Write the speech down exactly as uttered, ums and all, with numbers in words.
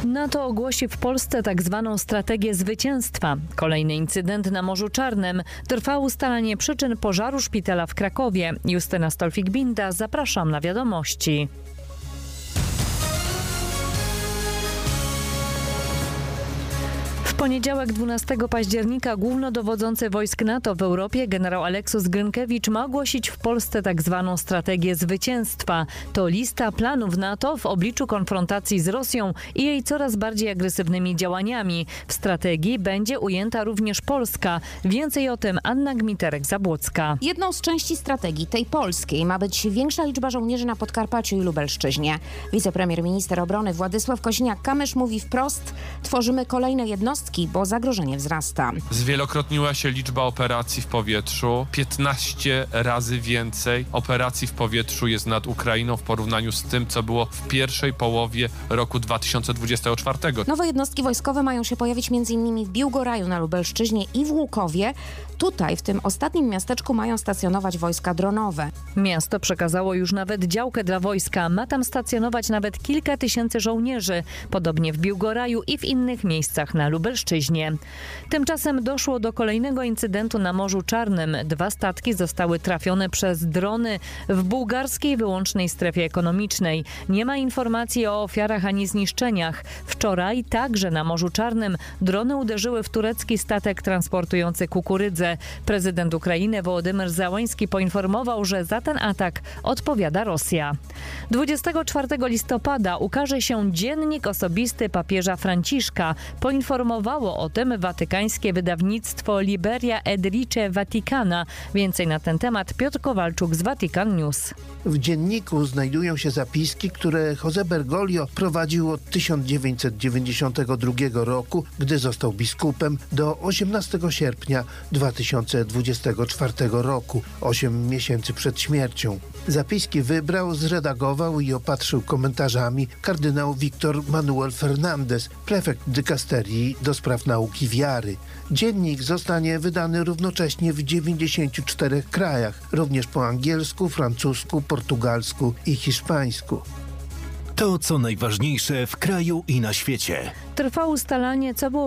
NATO ogłosi w Polsce tak zwaną strategię zwycięstwa. Kolejny incydent na Morzu Czarnym. Trwa ustalanie przyczyn pożaru szpitala w Krakowie. Justyna Stolfik-Binda, zapraszam na wiadomości. W poniedziałek dwunastego października głównodowodzący wojsk NATO w Europie generał Aleksus Grynkiewicz ma ogłosić w Polsce tak zwaną strategię zwycięstwa. To lista planów NATO w obliczu konfrontacji z Rosją i jej coraz bardziej agresywnymi działaniami. W strategii będzie ujęta również Polska. Więcej o tym Anna Gmiterek-Zabłocka. Jedną z części strategii, tej polskiej, ma być większa liczba żołnierzy na Podkarpaciu i Lubelszczyźnie. Wicepremier minister obrony Władysław Kosiniak-Kamysz mówi wprost: tworzymy kolejne jednostki, bo zagrożenie wzrasta. Zwielokrotniła się liczba operacji w powietrzu. piętnaście razy więcej operacji w powietrzu jest nad Ukrainą w porównaniu z tym, co było w pierwszej połowie roku dwa tysiące dwudziestego czwartego. Nowe jednostki wojskowe mają się pojawić m.in. w Biłgoraju na Lubelszczyźnie i w Łukowie. Tutaj, w tym ostatnim miasteczku, mają stacjonować wojska dronowe. Miasto przekazało już nawet działkę dla wojska. Ma tam stacjonować nawet kilka tysięcy żołnierzy. Podobnie w Biłgoraju i w innych miejscach na Lubelszczyźnie. Tymczasem doszło do kolejnego incydentu na Morzu Czarnym. Dwa statki zostały trafione przez drony w bułgarskiej wyłącznej strefie ekonomicznej. Nie ma informacji o ofiarach ani zniszczeniach. Wczoraj także na Morzu Czarnym drony uderzyły w turecki statek transportujący kukurydzę. Prezydent Ukrainy Wołodymyr Zełański poinformował, że za ten atak odpowiada Rosja. dwudziestego czwartego listopada ukaże się dziennik osobisty papieża Franciszka. Poinformowało o tym watykańskie wydawnictwo Liberia Editrice Vaticana. Więcej na ten temat Piotr Kowalczuk z Vatican News. W dzienniku znajdują się zapiski, które José Bergoglio prowadził od tysiąc dziewięćset dziewięćdziesiątego drugiego roku, gdy został biskupem, do osiemnastego sierpnia dwa tysiące dwudziestego czwartego roku, osiem miesięcy przed śmiercią. Zapiski wybrał, zredagował i opatrzył komentarzami kardynał Victor Manuel Fernández, prefekt dykasterii do spraw nauki wiary. Dziennik zostanie wydany równocześnie w dziewięćdziesięciu czterech krajach, również po angielsku, francusku, portugalsku i hiszpańsku. To, co najważniejsze w kraju i na świecie. Trwa ustalanie, co było